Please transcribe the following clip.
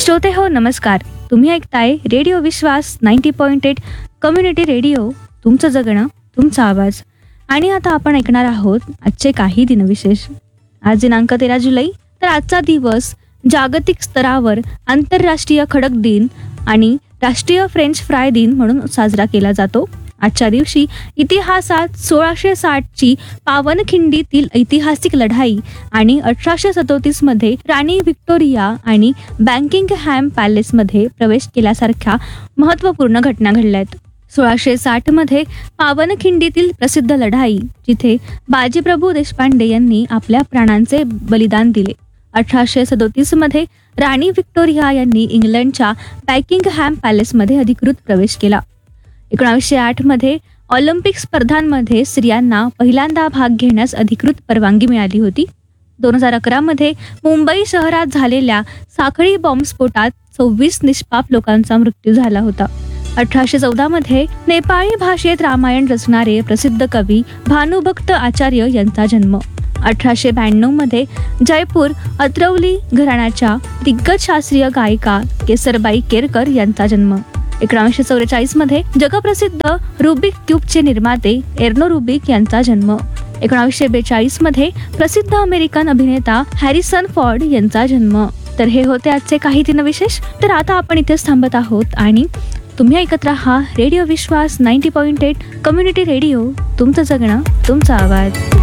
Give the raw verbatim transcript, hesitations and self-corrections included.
श्रोते हो नमस्कार. तुम्ही ऐकताय रेडिओ विश्वास ninety point eight community radio. तुमचं जगणं तुमचा आवाज. आणि आता आपण ऐकणार आहोत आजचे काही दिनविशेष. आज दिनांक तेरा जुलै. तर आजचा दिवस जागतिक स्तरावर आंतरराष्ट्रीय खडक दिन आणि राष्ट्रीय फ्रेंच फ्राय दिन म्हणून साजरा केला जातो. आजच्या दिवशी इतिहासात सोळाशे साठची पावनखिंडीतील ऐतिहासिक लढाई आणि अठराशे सदोतीस मध्ये राणी व्हिक्टोरिया आणि बॅकिंगहॅम पॅलेसमध्ये प्रवेश केल्यासारख्या महत्त्वपूर्ण घटना घडल्या आहेत. सोळाशे साठ मध्ये पावनखिंडीतील प्रसिद्ध लढाई, जिथे बाजीप्रभू देशपांडे यांनी आपल्या प्राणांचे बलिदान दिले. अठराशे सदोतीस मध्ये राणी व्हिक्टोरिया यांनी इंग्लंडच्या बॅकिंगहॅम पॅलेसमध्ये अधिकृत प्रवेश केला. एकोणावीसशे आठ मध्ये ऑलिम्पिक स्पर्धांमध्ये स्त्रियांना पहिल्यांदा भाग घेण्यास अधिकृत परवानगी मिळाली होती. दोन हजार अकरा मध्ये मुंबई शहरात झालेल्या साखळी बॉम्बस्फोटात सव्वीस निष्पाप लोकांचा मृत्यू झाला होता. अठराशे चौदा मध्ये नेपाळी भाषेत रामायण रचणारे प्रसिद्ध कवी भानुभक्त आचार्य यांचा जन्म. अठराशे ब्याण्णव मध्ये जयपूर अत्रौली घराण्याच्या दिग्गज शास्त्रीय गायिका केसरबाई केरकर यांचा जन्म. एकोणीसशे चौवेचाळीस मध्ये जगप्रसिद्ध रुबिक क्यूबचे निर्माते एर्नो रुबिक यांचा जन्म. एकोणीसशे बेचाळीस मध्ये प्रसिद्ध अमेरिकन अभिनेता हॅरिसन फॉर्ड यांचा जन्म. तर हे होते आजचे काही दिनविशेष. तर आता आपण इथेच थांबत आहोत आणि तुम्ही ऐकत राहा रेडिओ विश्वास ninety point eight community radio. तुमचं जगणं तुमचा आवाज.